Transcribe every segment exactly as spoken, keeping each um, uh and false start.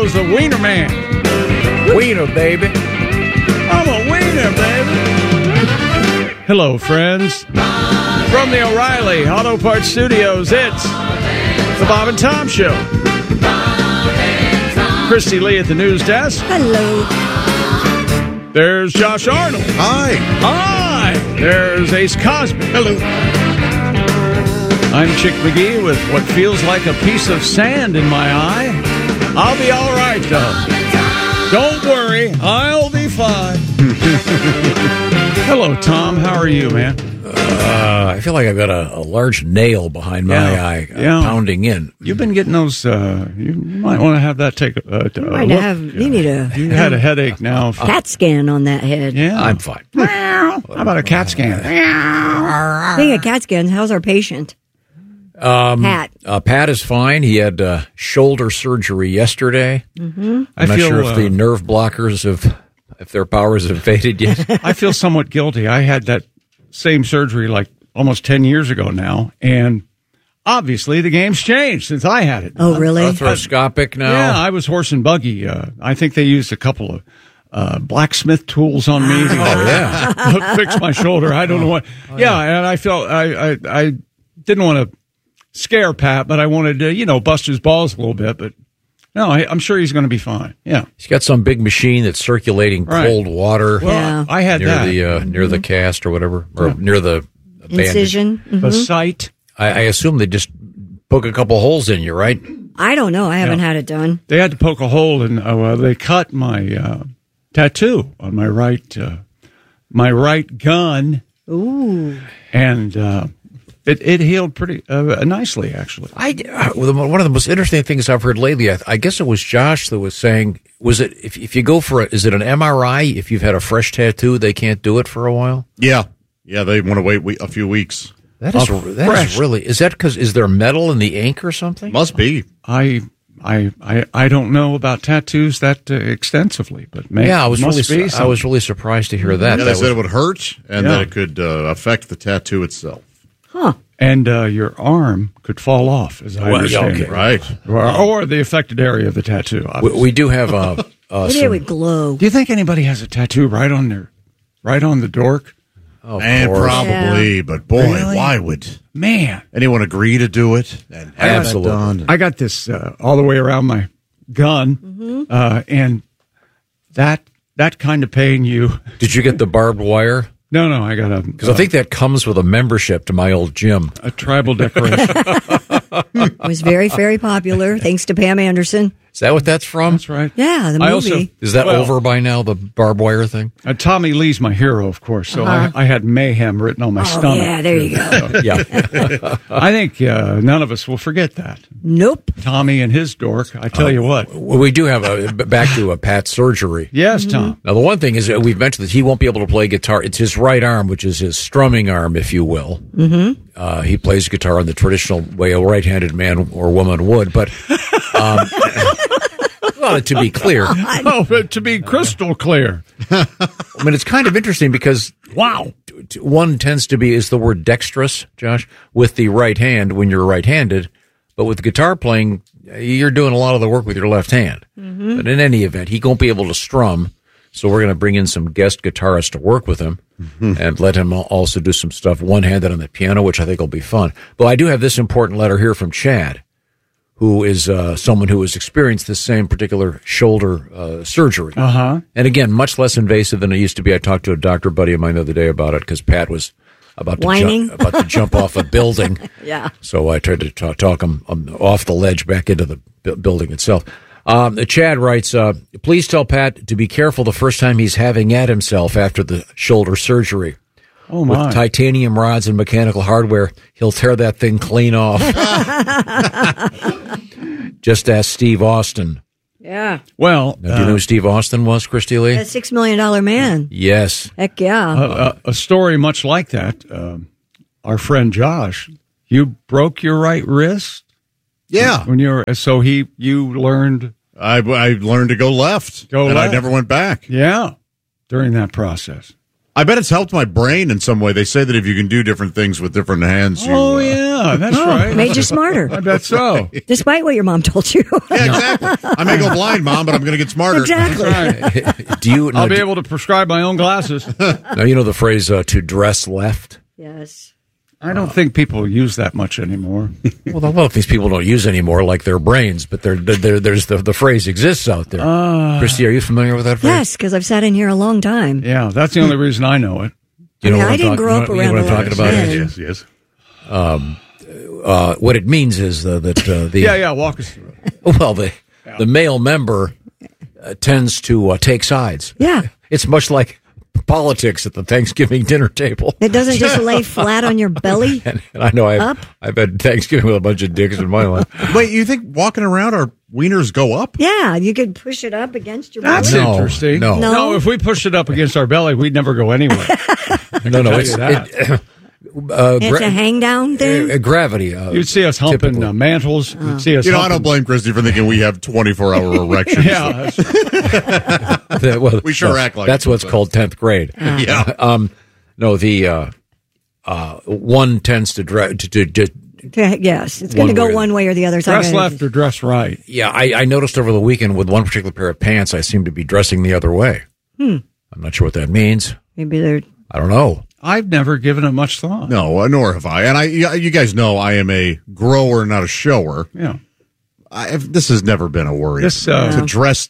Studios, the Wiener Man. Wiener, baby. I'm a wiener, baby. Hello, friends. From the O'Reilly Auto Parts Studios, it's the Bob and Tom Show. Christy Lee at the news desk. Hello. There's Josh Arnold. Hi. Hi. There's Ace Cosby. Hello. I'm Chick McGee with what feels like a piece of sand in my eye. I'll be all right, though. Don't worry, I'll be fine. Hello, Tom. How are you, man? Uh, I feel like I've got a, a large nail behind my Yeah. eye uh, Yeah. pounding in. You've been getting those. Uh, you might want to have that take a, uh, You a might look. have. You need a You had a headache now. For, CAT scan on that head. yeah, I'm fine. How about a CAT scan? Speaking of CAT scans, how's our patient? Um, Pat. Uh, Pat is fine. He had uh, shoulder surgery yesterday. Mm-hmm. I'm I not feel, sure if uh, the nerve blockers have, if their powers have faded yet. I feel somewhat guilty. I had that same surgery like almost ten years ago now, and obviously the game's changed since I had it. Oh, really? Arthroscopic now. Yeah, I was horse and buggy. Uh, I think they used a couple of uh, blacksmith tools on me to Oh, yeah. fix my shoulder. I don't know what. Oh, yeah, and I felt I I, I didn't want to scare Pat, but I wanted to you know bust his balls a little bit. But no, I, I'm sure he's going to be fine. Yeah. He's got some big machine that's circulating Right. cold water Well, Yeah. I had near that. the uh, near the cast or whatever, or near the bandage. Incision. Mhm. the site. I, I assume they just poke a couple holes in you, right? I don't know. I haven't Yeah. had it done. They had to poke a hole and uh, well, they cut my uh, tattoo on my right uh, my right gun, Ooh. and uh, it it healed pretty uh, nicely actually. I uh, one of the most interesting things I've heard lately. I, I guess it was Josh that was saying, was it if if you go for a, is it an M R I? If you've had a fresh tattoo, they can't do it for a while. Yeah. Yeah, they want to wait we- a few weeks. That is Oh, that fresh. is really is that because is there metal in the ink or something? Must be. I I I, I don't know about tattoos that uh, extensively, but may, Yeah, I was must really be su- I was really surprised to hear that. Yeah, they That said was- it would hurt and Yeah. that it could uh, affect the tattoo itself. Huh. and uh, your arm could fall off, as I Well, understand okay. it, Right. or, or the affected area of the tattoo. we, Obviously. we do have uh, uh, Maybe it some, would glow. Do you think anybody has a tattoo right on their right on the dork? of And course. probably, Yeah. but boy, Really? why would Man, anyone agree to do it and have Absolutely. that done? I got this uh, all the way around my gun, Mm-hmm. uh, and that that kind of pain you. Did you get the barbed wire? No, no, I got a Because I think that comes with a membership to my old gym. a tribal decoration. It was very, very popular, thanks to Pam Anderson. Is that what that's from? That's right. Yeah, the movie. I also Is that well, over by now? The barbed wire thing? Uh, Tommy Lee's my hero, of course. So I, I had mayhem written on my Uh-huh. oh, stomach. yeah, there you go. Yeah. I think uh, none of us will forget that. Nope. Tommy and his dork. I tell you what. Well, we do have a back to a Pat surgery. Yes, Mm-hmm. Tom. Now, the one thing is that we've mentioned that he won't be able to play guitar. It's his right arm, which is his strumming arm, if you will. Mm-hmm. Uh, he plays guitar in the traditional way a right-handed man or woman would. But um, well, to be clear, Oh, but to be crystal clear. I mean, it's kind of interesting because Wow. t- t- one tends to be is the word dexterous, Josh, with the right hand when you're right-handed, but with guitar playing, you're doing a lot of the work with your left hand. Mm-hmm. But in any event, he won't be able to strum, so we're going to bring in some guest guitarists to work with him and let him al- also do some stuff one-handed on the piano, which I think will be fun. But I do have this important letter here from Chad, who is uh, someone who has experienced this same particular shoulder uh, surgery. Uh-huh. And again, much less invasive than it used to be. I talked to a doctor buddy of mine the other day about it because Pat was about to, Whining. jump, about to jump off a building. Yeah. So I tried to talk, talk him um, off the ledge back into the bu- building itself. Um, Chad writes, uh, please tell Pat to be careful the first time he's having at himself after the shoulder surgery. Oh, my. With titanium rods and mechanical hardware, he'll tear that thing clean off. Just ask Steve Austin. Yeah. Well, Now, do you know who Steve Austin was, Christy Lee? That six million dollar man. Yes. Heck yeah. uh, a, a story much like that. Um, our friend Josh, you broke your right wrist Yeah. when you were, so he, you learned, I, I learned to go left. Go and left. I never went back. yeah, during that process. I bet it's helped my brain in some way. They say that if you can do different things with different hands, you, Oh, uh, yeah, that's right. Made you smarter, I bet so. despite what your mom told you. Yeah, exactly. I may go blind, Mom, but I'm going to get smarter. Exactly. Right. Do you? I'll Now, be do- able to prescribe my own glasses. now you know the phrase uh, "to dress left." Yes. I don't think people use that much anymore. Well, a lot of these people don't use anymore, like their brains, but they're, they're, there's the, the phrase exists out there. Uh, Christy, are you familiar with that phrase? Yes, because I've sat in here a long time. Yeah, that's the only reason I know it. You know I mean, what I I'm didn't talking- grow up you know around what a I'm lot talking of about? men. Yes, yes. Uh, what it means is uh, that uh, the Yeah, yeah, walk us through it. well the the male member uh, tends to uh, take sides. Yeah. It's much like politics at the Thanksgiving dinner table. It doesn't just lay flat on your belly. And, and I know I've, Up? I've had Thanksgiving with a bunch of dicks in my life. Wait, you think walking around our wieners go up? Yeah, you could push it up against your That's belly. No, interesting. no. No. no, if we pushed it up against our belly, we'd never go anywhere. No, no, tell it's you that. it, uh, It's gra- a hang down thing. uh, gravity. Uh, You'd see us humping typically. uh, mantles. You'd see us You know, I humping. don't blame Christy for thinking we have twenty-four hour erections. Yeah, that's- The- well, We sure no, act like that's it, what's so. called tenth grade. Yeah. Um, no, the uh, uh, one tends to, dra- to, to, to To- yes, it's going to One go way or one way or the other. So I dress gotta left just- or dress right. yeah. I, I noticed over the weekend with one particular pair of pants, I seem to be dressing the other way. Hmm. I'm not sure what that means. Maybe they're. I don't know. I've never given it much thought. No, uh, nor have I. And I, you guys know I am a grower, not a shower. Yeah. I have, this has never been a worry. This, uh, to dress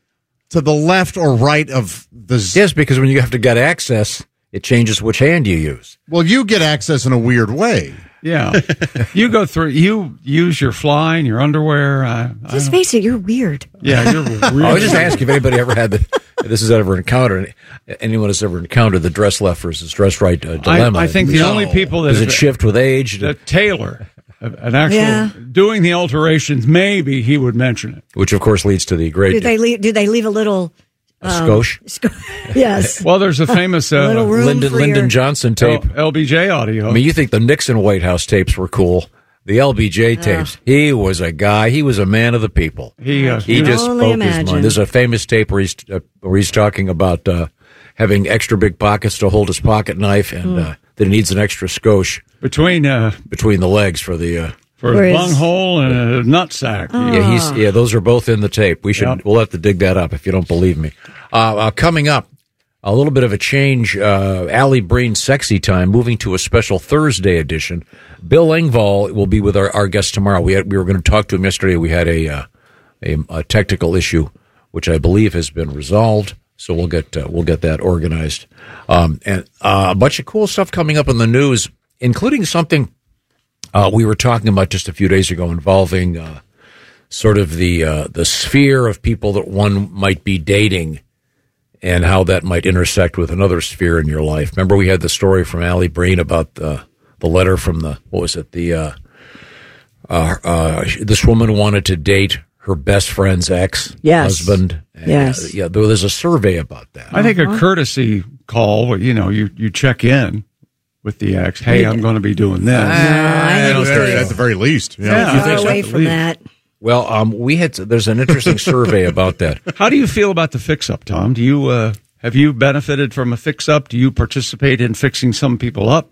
to the left or right of the. Z- Yes, because when you have to get access, it changes which hand you use. Well, you get access in a weird way. Yeah. You go through, you use your fly and your underwear. I, I Just don't- face it, you're weird. yeah, you're really. I was just asking if anybody ever had the, if this has ever encountered, anyone has ever encountered the dress left versus dress right uh, dilemma. I, I think the No. only people that Does it have- shift with age? the tailor, an actual Yeah. doing the alterations, maybe he would mention it. Which, of course, leads to the great Do they leave? Do they leave a little? uh, skosh. Sc- yes. Well, there's a famous uh, Little room Lyndon, for Lyndon your- Johnson tape. L- LBJ audio. I mean, you think the Nixon White House tapes were cool. The L B J tapes, he was a guy. He was a man of the people. he, uh, He can just only spoke imagine. his mind. There's a famous tape where he's, uh, where he's talking about uh, having extra big pockets to hold his pocket knife and Hmm. uh, that he needs an extra skosh between uh, between the legs for the... Uh, for For a his- bunghole and a nutsack. Yeah, he's yeah. Those are both in the tape. We should Yep. we'll have to dig that up if you don't believe me. Uh, uh, coming up, a little bit of a change. Uh, Allie Breen Sexy Time moving to a special Thursday edition. Bill Engvall will be with our, our guest tomorrow. We had, we were going to talk to him yesterday. We had a, uh, a a technical issue, which I believe has been resolved. So we'll get uh, we'll get that organized. Um, and uh, a bunch of cool stuff coming up in the news, including something. Uh, we were talking about just a few days ago involving uh, sort of the uh, the sphere of people that one might be dating and how that might intersect with another sphere in your life. Remember, we had the story from Allie Breen about the the letter from the what was it the uh, uh, uh, this woman wanted to date her best friend's ex Yes. husband. And, Yes. uh, yeah. There was a survey about that. I think a courtesy call, where, you know, you, you check in with the ex. Hey, I'm going to be doing this. No, I think it's Very- good. at the very least. Yeah. Yeah. You Far think so? away at the from least. that. Well, um, we had there's an interesting survey about that. How do you feel about the fix-up, Tom? Do you uh, have you benefited from a fix-up? Do you participate in fixing some people up?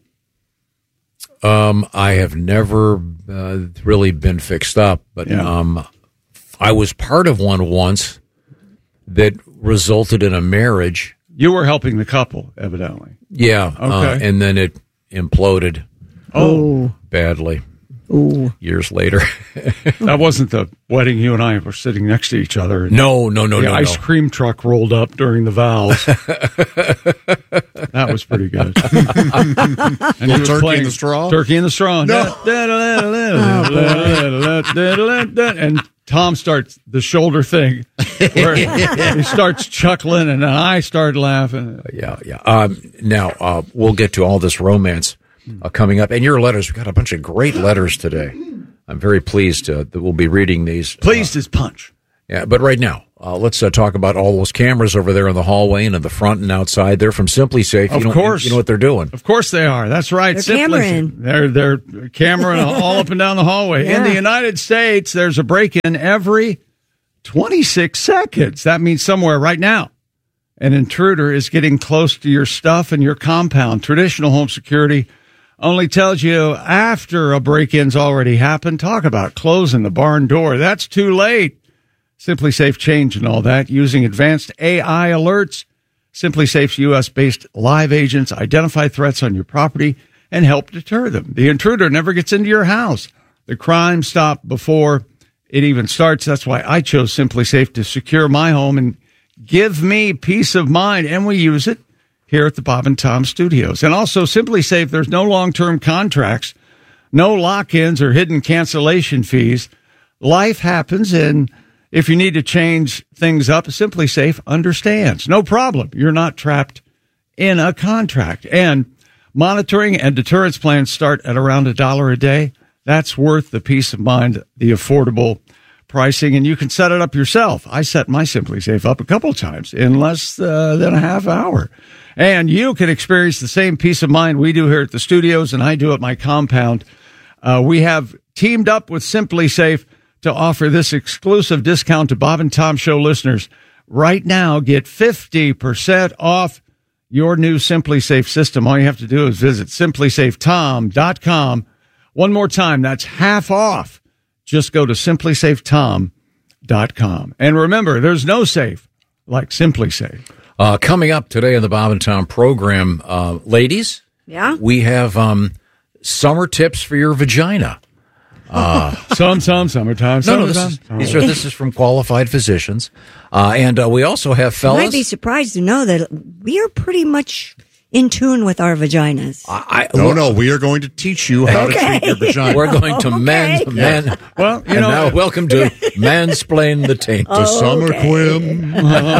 Um, I have never uh, really been fixed up, but Yeah. um, I was part of one once that resulted in a marriage. You were helping the couple, evidently. Yeah, uh, Okay. and then it imploded Oh, badly ooh. years later. That wasn't the wedding. You and I were sitting next to each other. and no, no, no, the no, ice no. cream truck rolled up during the vows. That was pretty good. And he was turkey in playing the straw? Turkey in the straw. No. And Tom starts the shoulder thing where he starts chuckling, and then I start laughing. Yeah, yeah. Um, now uh, we'll get to all this romance uh, coming up, and your letters. We got a bunch of great letters today. I'm very pleased uh, that we'll be reading these. Pleased as punch. Yeah, but right now, uh, let's uh, talk about all those cameras over there in the hallway and in the front and outside. They're from Simply Safe. Of you know, course. you know what they're doing. Of course they are. That's right. They're Simply- cameraing. They're they're cameraing all up and down the hallway. In Yeah. the United States, there's a break-in every twenty-six seconds. That means somewhere right now. an intruder is getting close to your stuff and your compound. Traditional home security only tells you after a break-in's already happened. Talk about closing the barn door. That's too late. SimpliSafe changing all that using advanced A I alerts. SimpliSafe's U S-based live agents identify threats on your property and help deter them. The intruder never gets into your house. The crime stopped before it even starts. That's why I chose SimpliSafe to secure my home and give me peace of mind. And we use it here at the Bob and Tom Studios. And also SimpliSafe, there's no long-term contracts, no lock-ins or hidden cancellation fees. Life happens, and if you need to change things up, SimpliSafe understands. No problem. You're not trapped in a contract. And monitoring and deterrence plans start at around a dollar a day. That's worth the peace of mind, the affordable pricing, and you can set it up yourself. I set my SimpliSafe up a couple times in less uh, than a half hour. And you can experience the same peace of mind we do here at the studios, and I do at my compound. Uh, we have teamed up with SimpliSafe to offer this exclusive discount to Bob and Tom Show listeners. Right now, get fifty percent off your new SimpliSafe system. All you have to do is visit simply safe tom dot com. One more time, that's half off. Just go to simply safe tom dot com. And remember, there's no safe like SimpliSafe. Uh, coming up today in the Bob and Tom program, uh, ladies, Yeah? we have um, summer tips for your vagina. Uh, some, some, summertime, No, no, summertime. this is, these are, this is from qualified physicians. Uh, and uh, we also have You fellas. might be surprised to know that we are pretty much in tune with our vaginas. I, I, No, no, we are going to teach you how to treat your vagina. We're going to Okay. man, man. Well, you and know, now welcome to Mansplain the Taint. the summer quim.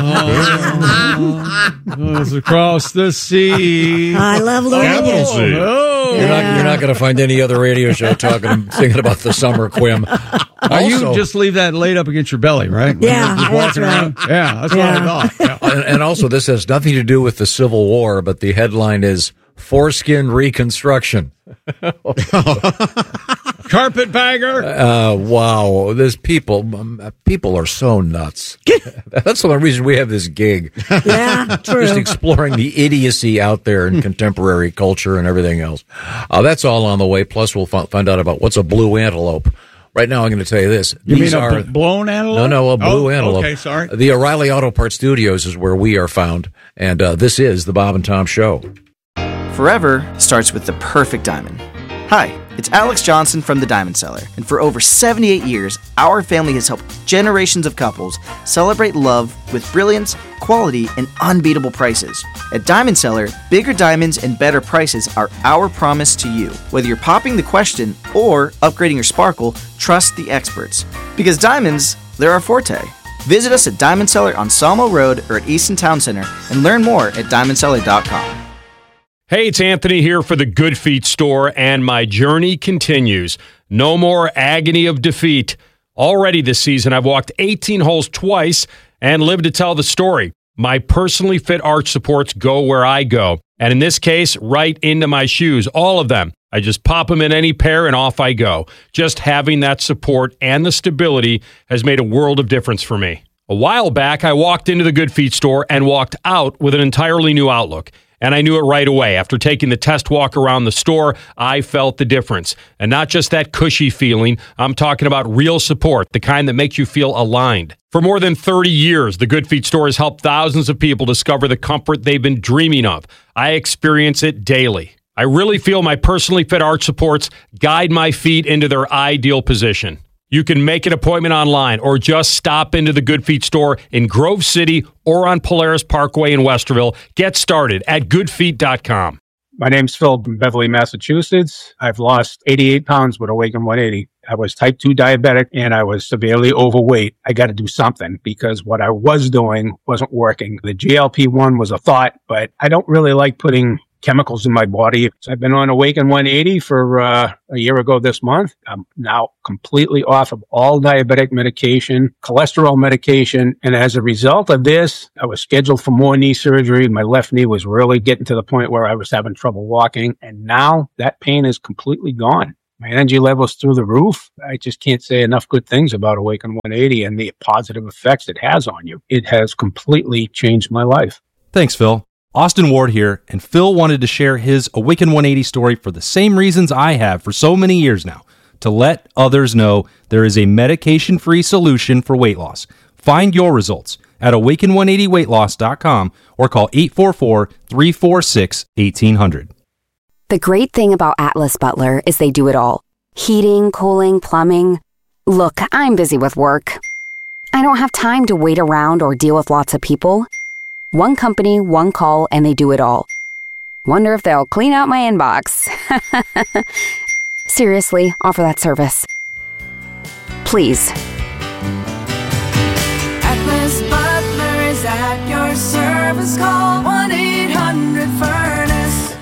goes across the sea. I love Capital Louisiana. C. Oh, You're not, you're not going to find any other radio show talking, singing about the summer quim. Now, you Also- just leave that laid up against your belly, right? When Yeah, you're just that's walking right. around. Yeah, that's Yeah. what I thought. Yeah. and, and also, this has nothing to do with the Civil War, but the headline is Foreskin Reconstruction. Carpetbagger. Uh, wow, there's people, um, people are so nuts. That's the only reason we have this gig. Yeah, true. Just exploring the idiocy out there in contemporary culture and everything else. Uh, that's all on the way. Plus, we'll f- find out about what's a blue antelope. Right now, I'm going to tell you this. You These mean a are bl- blown antelope? No, no, a blue Oh, antelope. okay, sorry. The O'Reilly Auto Parts Studios is where we are found, and uh, this is the Bob and Tom Show. Forever starts with the perfect diamond. Hi, it's Alex Johnson from The Diamond Seller, and for over seventy-eight years, our family has helped generations of couples celebrate love with brilliance, quality, and unbeatable prices. At Diamond Seller, bigger diamonds and better prices are our promise to you. Whether you're popping the question or upgrading your sparkle, trust the experts. Because diamonds, they're our forte. Visit us at Diamond Seller on Sawmill Road or at Easton Town Center and learn more at diamond seller dot com. Hey, it's Anthony here for the Good Feet store, and my journey continues. No more agony of defeat. Already this season, I've walked eighteen holes twice and lived to tell the story. My personally fit arch supports go where I go, and in this case, right into my shoes, all of them. I just pop them in any pair and off I go. Just having that support and the stability has made a world of difference for me. A while back, I walked into the Good Feet store and walked out with an entirely new outlook. And I knew it right away. After taking the test walk around the store, I felt the difference. And not just that cushy feeling, I'm talking about real support, the kind that makes you feel aligned. For more than thirty years, the Good Feet store has helped thousands of people discover the comfort they've been dreaming of. I experience it daily. I really feel my personally fit arch supports guide my feet into their ideal position. You can make an appointment online or just stop into the Good Feet store in Grove City or on Polaris Parkway in Westerville. Get started at good feet dot com. My name's Phil from Beverly, Massachusetts. I've lost eighty-eight pounds with Awaken one eighty. I was type two diabetic and I was severely overweight. I got to do something because what I was doing wasn't working. The G L P one was a thought, but I don't really like putting chemicals in my body. So I've been on Awaken one eighty for uh, a year ago this month. I'm now completely off of all diabetic medication, cholesterol medication. And as a result of this, I was scheduled for more knee surgery. My left knee was really getting to the point where I was having trouble walking. And now that pain is completely gone. My energy level's through the roof. I just can't say enough good things about Awaken one eighty and the positive effects it has on you. It has completely changed my life. Thanks, Phil. Austin Ward here, and Phil wanted to share his Awaken one eighty story for the same reasons I have for so many years now, to let others know there is a medication-free solution for weight loss. Find your results at awaken one eighty weight loss dot com or call eight four four, three four six, one eight hundred. The great thing about Atlas Butler is they do it all. Heating, cooling, plumbing. Look, I'm busy with work. I don't have time to wait around or deal with lots of people. One company, one call, and they do it all. Wonder if they'll clean out my inbox. Seriously, offer that service. Please. Atlas Butler is at your service. Call one eight hundred furnace.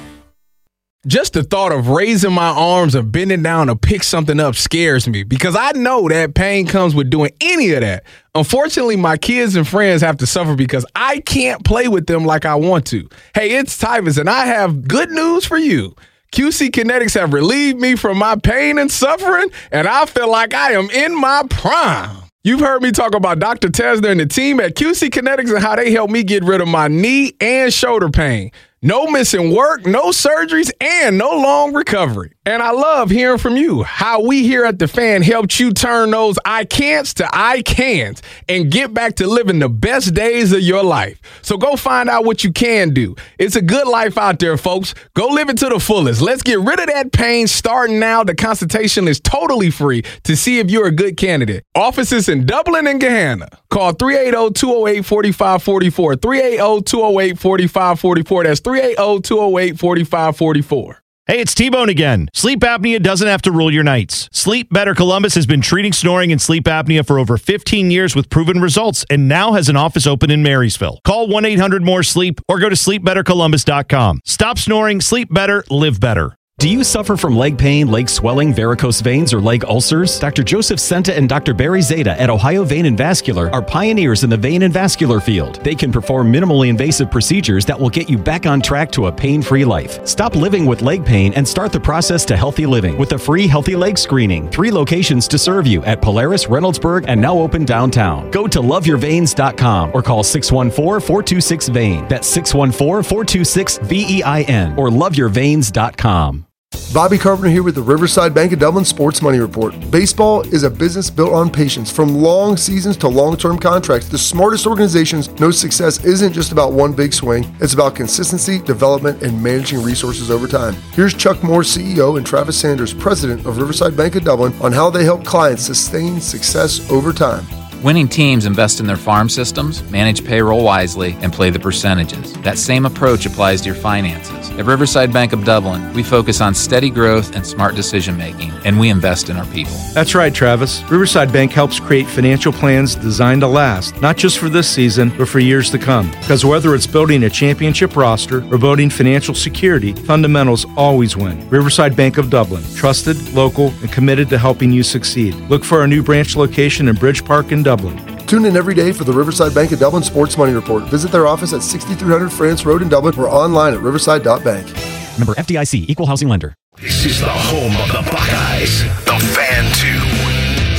Just the thought of raising my arms or bending down to pick something up scares me because I know that pain comes with doing any of that. Unfortunately, my kids and friends have to suffer because I can't play with them like I want to. Hey, it's Tyvus, and I have good news for you. Q C Kinetics have relieved me from my pain and suffering, and I feel like I am in my prime. You've heard me talk about Doctor Tesner and the team at Q C Kinetics and how they helped me get rid of my knee and shoulder pain. No missing work, no surgeries, and no long recovery. And I love hearing from you how we here at The Fan helped you turn those I can'ts to I can'ts and get back to living the best days of your life. So go find out what you can do. It's a good life out there, folks. Go live it to the fullest. Let's get rid of that pain starting now. The consultation is totally free to see if you're a good candidate. Offices in Dublin and Gahanna. Call three eight zero, two zero eight, four five four four. three eight zero, two zero eight, four five four four. That's three eight zero, two zero eight, four five four four. Hey, it's T-Bone again. Sleep apnea doesn't have to rule your nights. Sleep Better Columbus has been treating snoring and sleep apnea for over fifteen years with proven results and now has an office open in Marysville. Call one eight hundred more sleep or go to sleep better columbus dot com. Stop snoring, sleep better, live better. Do you suffer from leg pain, leg swelling, varicose veins, or leg ulcers? Doctor Joseph Senta and Doctor Barry Zeta at Ohio Vein and Vascular are pioneers in the vein and vascular field. They can perform minimally invasive procedures that will get you back on track to a pain-free life. Stop living with leg pain and start the process to healthy living with a free healthy leg screening. Three locations to serve you at Polaris, Reynoldsburg, and now open downtown. Go to love your veins dot com or call six one four, four two six, V E I N. That's six one four, four two six, V E I N or love your veins dot com. Bobby Carpenter here with the Riverside Bank of Dublin Sports Money Report. Baseball is a business built on patience. From long seasons to long-term contracts, the smartest organizations know success isn't just about one big swing. It's about consistency, development, and managing resources over time. Here's Chuck Moore, C E O, and Travis Sanders, President of Riverside Bank of Dublin, on how they help clients sustain success over time. Winning teams invest in their farm systems, manage payroll wisely, and play the percentages. That same approach applies to your finances. At Riverside Bank of Dublin, we focus on steady growth and smart decision-making, and we invest in our people. That's right, Travis. Riverside Bank helps create financial plans designed to last, not just for this season, but for years to come. Because whether it's building a championship roster or building financial security, fundamentals always win. Riverside Bank of Dublin, trusted, local, and committed to helping you succeed. Look for our new branch location in Bridge Park in Dublin. Tune in every day for the Riverside Bank of Dublin Sports Money Report. Visit their office at sixty-three hundred France Road in Dublin or online at riverside dot bank. Member F D I C, Equal Housing Lender. This is the home of the Buckeyes, the Fan two.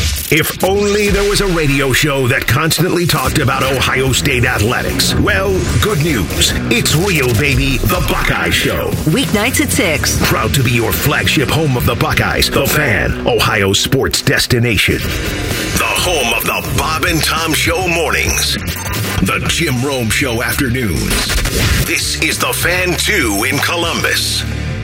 If only there was a radio show that constantly talked about Ohio State athletics. Well, good news. It's real, baby. The Buckeye Show. Weeknights at six. Proud to be your flagship home of the Buckeyes, the Fan, Ohio sports destination. The home of the Bob and Tom Show mornings. The Jim Rome Show afternoons. This is the Fan two in Columbus.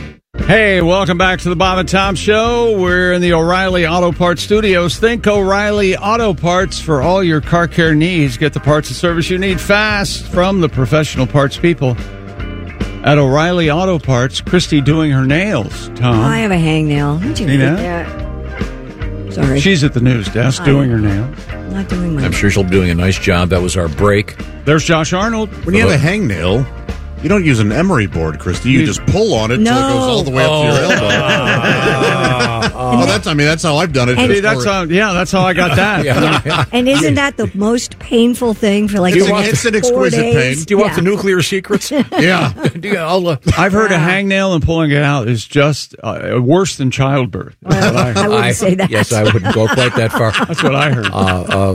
Hey, welcome back to the Bob and Tom Show. We're in the O'Reilly Auto Parts Studios. Think O'Reilly Auto Parts for all your car care needs. Get the parts and service you need fast from the professional parts people at O'Reilly Auto Parts. Christy doing her nails, Tom. I have a hangnail. Did you See know that? that? Sorry. She's at the news desk I, doing her nails. Not doing my I'm sure she'll be doing a nice job. That was our break. There's Josh Arnold. When you have a hangnail, you don't use an emery board, Christy. You, you just pull on it until no. it goes all the way oh. up to your elbow. uh, oh, that's, I mean, that's how I've done it. Hey, that's how, yeah, that's how I got that. yeah. And isn't that the most painful thing for like it's, the an, it's an exquisite days? pain. Do you want yeah. the nuclear secrets? yeah. Do you, I'll, uh, I've heard a hangnail and pulling it out is just uh, worse than childbirth. Well, I, I wouldn't I, say that. Yes, I wouldn't go quite that far. That's what I heard. Uh, uh,